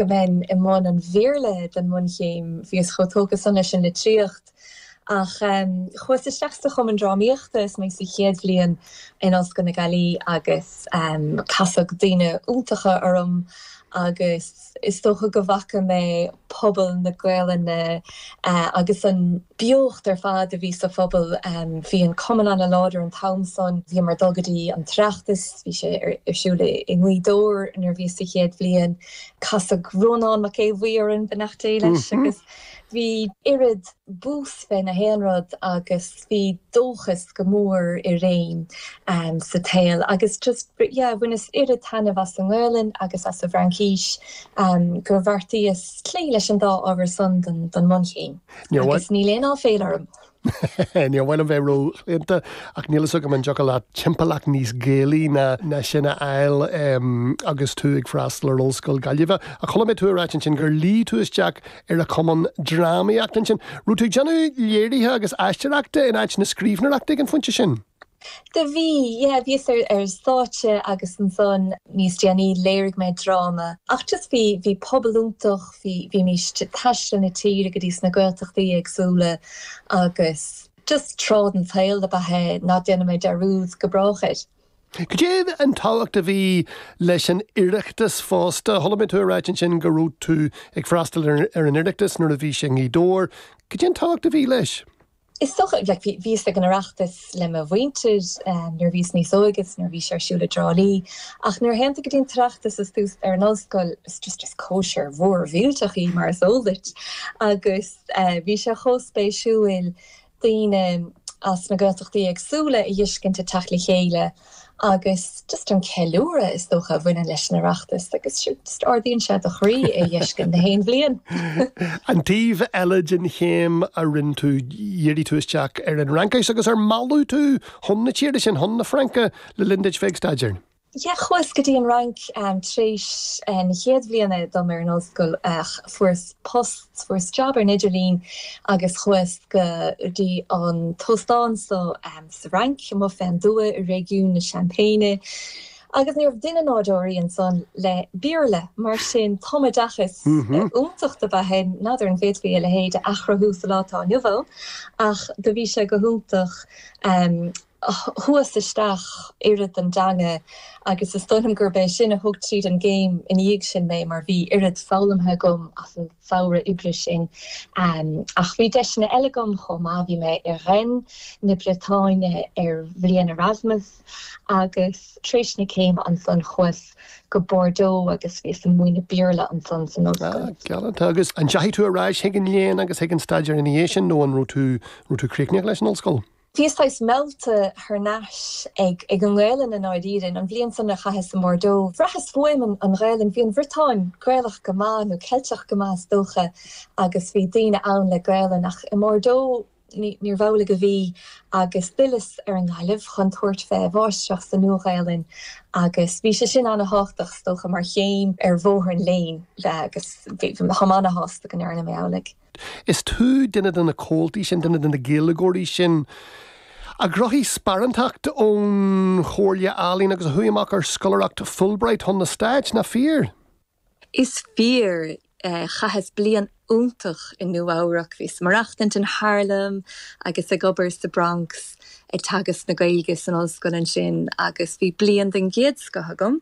gemen in man an veerle den mun chéim vies chotóge sonne in de triocht. Ach chuas is seachsta chum an dráíochtas mé si chéad bblion in os gona galí agus casach daine úntacha agus is tócha go bhacha mé pobl na Gaeilge agus an biocht fad a bhí sa phobal bhí an cuman an láidir an Thomson bhí mar dogadí an treachtas bhí sé arsúla in Uidór nar bhí sa chéad bblion casach runán mac é bhuiaran benachté leis agus bhí irid bús fé na héanrad agus bhí dóchas go mór I réim sa tail agus just bhuiine is irid tanna as an Gaeilge agus as a Frankíis gur bhartaí is clé leis an dá ábhar son don munchéim. Agus ní léon á féilearm. Ní bhhain an bheith róchlínta ach nílas go man jocha le timpach níos géalaí na sinna eil agus tú ag freastal ar ollscoil Gaillimhe a chola mé tú aráitin sin gur lí tú isteach ar a cuman drámaíachtain sin. Rú tú deanú léirithe agus aisteachta in áit na scríbhneachta an funte sin? De bhí, bhís ar státe agus an son níos déanaí léirigh mé drama. Ach just bhí poblúntaach, bhí mís taiste na tíre go dtís na Gaeltachtaí agsúla agus just trád an tail a bathe ná déanana mé dearúd go bráchaid. Go dé an táhacht a bhí leis an iireachtas fásta, thola mé tú aráitin sin go rú tú ag freastal ar an iireachtas nuair a bhí sin í dór. Go dé an táhacht a bhí leis? Is toch vís an arachtas le a bhainteid nar vís níos óigas nar vís arsúla drálí ach nar henanta go dtíon trachtas is tús ar an ollscoil is just kosher mhór bhílteachí mar sóldait agus bhí se chospéisiúil daoine as na Gaeltachtaí agsúla I dhiiscinnta tachla chéile agus just an ceúra is dócha bhaine leis na arachtas agus just ardíonn se a chrí I dhiiscin na haon bblion. An tíomh eile den chéim a rinn tú dhéirí tú isteach ar an rancais agus ar malú tú hon na tíir sin hon na Franca le Lindeid Feigstaidir. Ja, chuas go dtí an rank tríis na chéad bbliana dom ar an ollscoil fuair post fuair job ar Nidirlín agus chuas go dtí an tostáin so sa rank mo fan dua I régiún na Champagne agus níor duine nádóirí an son le bíorla mar sin tomadachas úntacht a bheit nádar an bhéadhí le héad achrathús látá nuvel ach do bhí sé go húntaach huas isteach irid an dange agus is stoilm gur bé sin a hogt siad an géim in dhéag sin mé mar bhí irid fálamthe gom as an fára ibre sin ach bhí deisina eile gom chomá bhí mé ar ren na Bretáine ar bhliain Erasmus agus trísna céim an son chuas go Bordeaux agus bhí san muoine bíorla an son san Gallant agus an deithí tú aráis higgin léon agus higgin staidir in éisisin nó an rú tú críicneach leis an ollscoil. Fiestais melte haar nas ag an Gaeilge in áidírin an bblion sanna chahas an Bordeaux. Frachas foiim an Gaeilge bhí an bhirtáin Gaelach go maith nó Celteach go maith dócha agus bhí daoine ann le Gaeilge ach in Bordeaux níor bhoghlaigh go bhí agus dulas ar an Gaillimh chun tuairt fé bháisteach san Nua-Ghaeilge agus bhí sé sin anna háchtach dócha mar chéim ar bhóthar an léin agus bhí chamanna hásta an airna mé álaigh. Is tú duine den na cóiltaí sin duine den na géalagóirí sin a grothí sparantacht ón chóirle álín agus a thuiamach ar scoláireacht Fulbright hon na Stáit na fear? Is fear chahas blian úntach in Nua-Eabhrac vís marachtant in Harlem agus ag obair sa Bronx ag tagas na Gaeilge san ollscoil sin agus bhí blian den géad go hagam.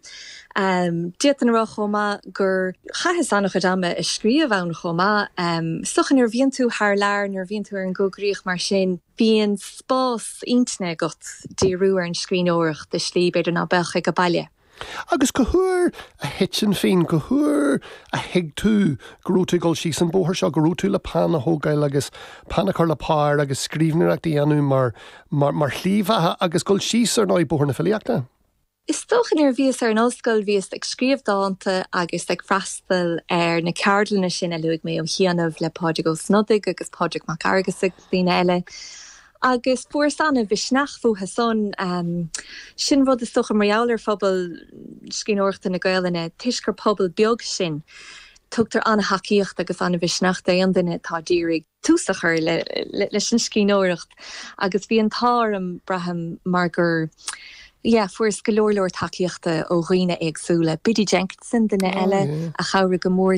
Diet an ra chomá gur chahas annach a dame is scríomh ann chomá suchan ar bhíonn tú thar lear nar bhíonn tú ar an gogríoch mar sin bhíonn spás intne got díú ar an scrín óireach de slí beidir ná becha go baile. Agus go thuair a hitsin féin go thuair a hiig tú grútú gáil sí san bóthir seo grútú le pána thógail agus pána chu le páir agus scríbhneachtaí anú mar hlíomhathe agus gáil síos ar ná bóthar na filiachta. Is stochan ar bhíos ar an ollscoil bhíos ag scríomhdáanta agus ag freastal ar na ceardlanna sin a luigh mé ó chianamh le páideag ó snodaigh agus páideag mac agus ag daoine eile. Agus fuair sanna bhí sneachmhútha son sin rud is socha marjouler phobal scríóirta na Gaeilge tuisgur pobl beag sin tugtar anna haíocht agus anna bhí sneachta an duine tá dírig túsachar leis an scríóireacht agus bhí an tám braham mar gur fuair scoleorlóir takeíochta ó roioine agsúla Biddy Jenkinson duine eile a chabhra go mór